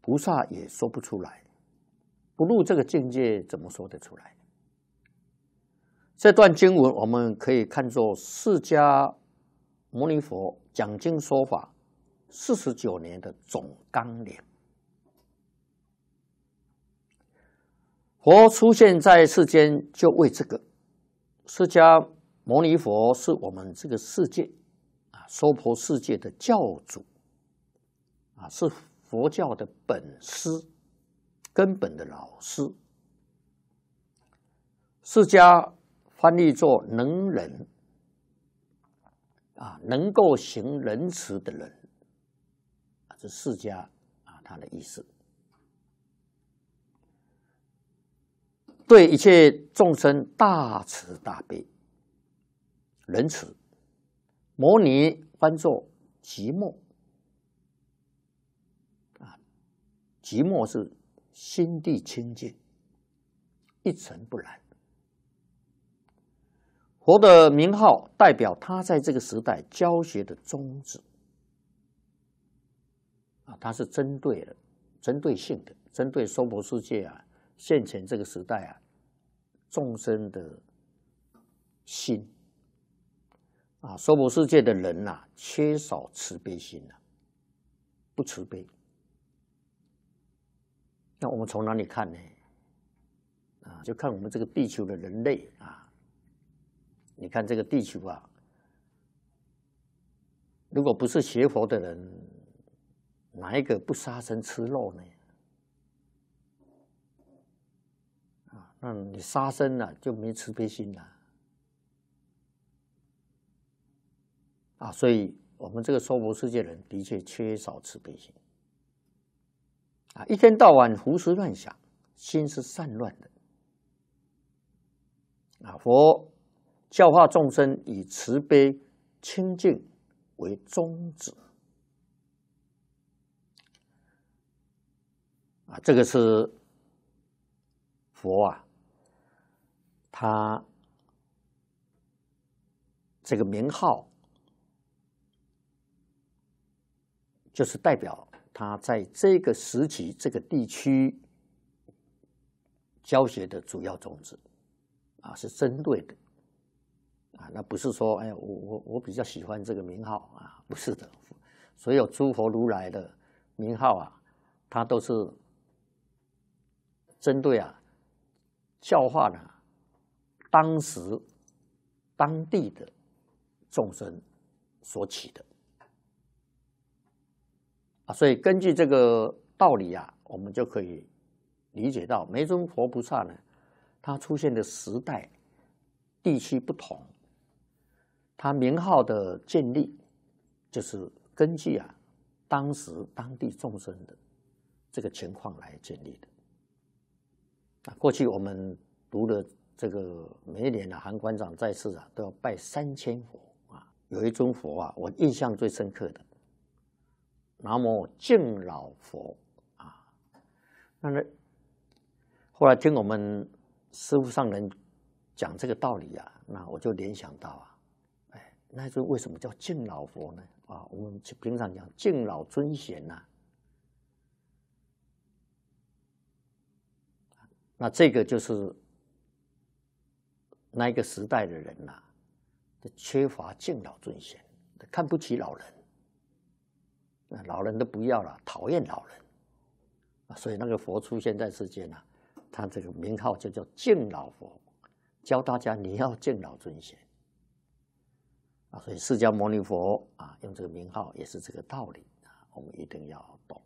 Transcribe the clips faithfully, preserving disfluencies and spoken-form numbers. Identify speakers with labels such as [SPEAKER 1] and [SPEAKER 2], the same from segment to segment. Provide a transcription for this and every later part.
[SPEAKER 1] 菩萨也说不出来，不入这个境界，怎么说得出来？这段经文我们可以看作释迦牟尼佛讲经说法四十九年的总纲领。佛出现在世间，就为这个。释迦牟尼佛是我们这个世界啊，娑婆世界的教主啊，是佛教的本师，根本的老师。释迦翻译作能仁啊，能够行仁慈的人啊，这释迦啊，他的意思。对一切众生大慈大悲，仁慈。摩尼翻作寂寞啊，寂寞是心地清净，一尘不染。佛的名号代表他在这个时代教学的宗旨啊，他是针对的、针对性的，针对娑婆世界啊。现前这个时代啊，众生的心啊，娑婆世界的人呐、啊，缺少慈悲心呐、啊，不慈悲。那我们从哪里看呢？啊，就看我们这个地球的人类啊，你看这个地球啊，如果不是学佛的人，哪一个不杀生吃肉呢？那你杀生了、啊、就没慈悲心了啊！所以我们这个娑婆世界人的确缺少慈悲心啊，一天到晚胡思乱想，心是散乱的啊。佛教化众生以慈悲清净为宗旨啊，这个是佛啊。他这个名号，就是代表他在这个时期、这个地区教学的主要宗旨啊，是针对的啊，那不是说，哎呀，我我我比较喜欢这个名号啊，不是的，所有诸佛如来的名号啊，它都是针对啊教化呢。当时当地的众生所起的啊，所以根据这个道理啊，我们就可以理解到，每尊佛菩萨呢，他出现的时代、地区不同，他名号的建立，就是根据啊当时当地众生的这个情况来建立的。啊，过去我们读的。这个每一年啊，韩馆长在世啊，都要拜三千佛啊。有一尊佛啊，我印象最深刻的，南无敬老佛啊。那呢，后来听我们师父上人讲这个道理啊，那我就联想到啊，哎，那尊为什么叫敬老佛呢？啊，我们平常讲敬老尊贤呐、啊。那这个就是。那一个时代的人呐、啊，缺乏敬老尊贤，看不起老人，老人都不要了，讨厌老人，所以那个佛出现在世间呐、啊，他这个名号就叫敬老佛，教大家你要敬老尊贤啊。所以释迦牟尼佛啊，用这个名号也是这个道理啊，我们一定要懂。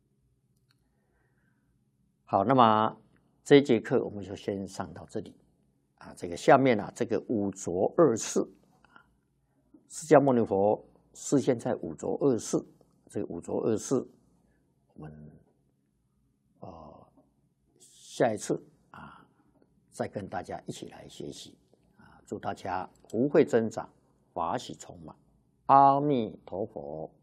[SPEAKER 1] 好，那么这一节课我们就先上到这里。啊，这个下面啊，这个五浊恶世啊，释迦牟尼佛示现在五浊恶世，这个五浊恶世，我们呃下一次啊，再跟大家一起来学习啊，祝大家福慧增长，法喜充满，阿弥陀佛。